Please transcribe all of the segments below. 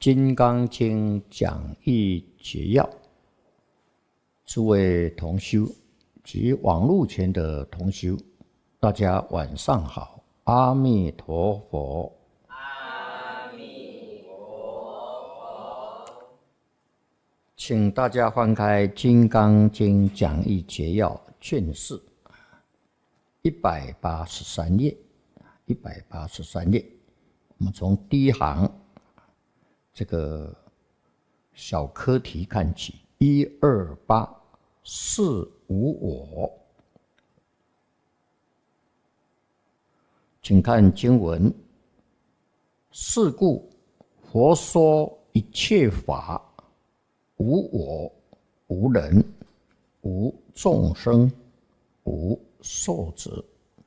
金刚经讲义解要，诸位同修及网络前的同修，大家晚上好，阿弥陀佛。 阿弥陀佛。 请大家翻开《金刚经》讲义解要卷4 183页，183页，我们从第一行这个小课题看起，128是无我。请看经文：是故佛说一切法无我、无人、无众生、无寿者。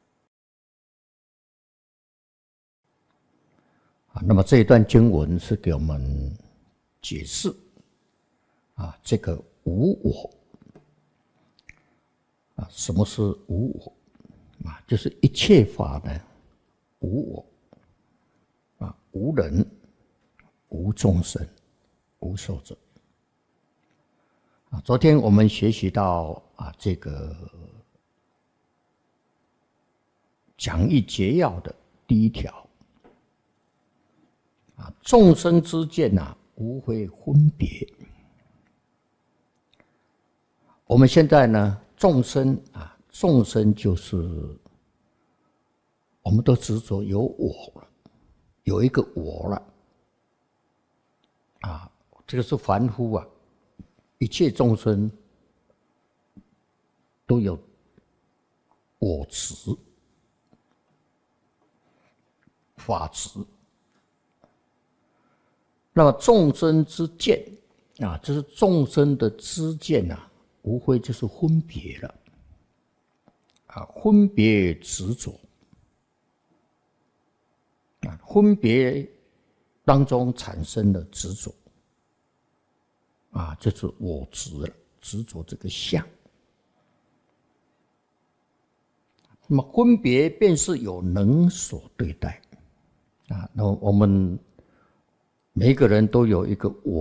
那么这一段经文是给我们解释这个无我什么是无我就是一切法呢无我无人、无众生、无寿者。昨天我们学习到这个讲义解要的第一条。众生之见无非分别。我们现在呢，众生就是我们都执着有我了，有一个我了这个是凡夫一切众生都有我执、法执。那么众生之见这是众生的知见无非就是分别了分别执着分别当中产生的执着就是我执了，执着这个相。那么分别便是有能所对待那我们每个人都有一个我